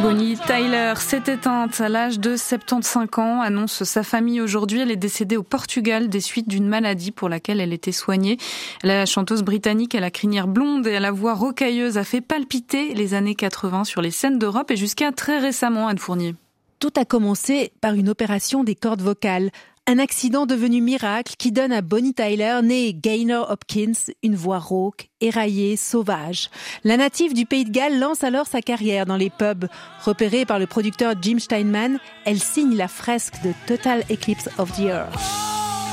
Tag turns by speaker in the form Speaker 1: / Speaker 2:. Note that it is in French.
Speaker 1: Bonnie Tyler s'est éteinte à l'âge de 75 ans, annonce sa famille aujourd'hui. Elle est décédée au Portugal des suites d'une maladie pour laquelle elle était soignée. La chanteuse britannique à la crinière blonde et à la voix rocailleuse a fait palpiter les années 80 sur les scènes d'Europe et jusqu'à très récemment, Anne Fournier.
Speaker 2: Tout a commencé par une opération des cordes vocales. Un accident devenu miracle qui donne à Bonnie Tyler, née Gaynor Hopkins, une voix rauque, éraillée, sauvage. La native du Pays de Galles lance alors sa carrière dans les pubs. Repérée par le producteur Jim Steinman, elle signe la fresque de Total Eclipse of the Earth.